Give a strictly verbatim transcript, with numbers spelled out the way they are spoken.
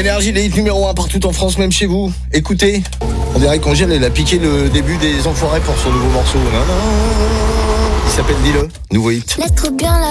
Énergie, les hits numéro un partout en France, même chez vous. Écoutez, on dirait qu'Angèle, elle a piqué le début des Enfoirés pour son nouveau morceau. Il s'appelle Dis-le, nouveau hit. Laisse trop bien la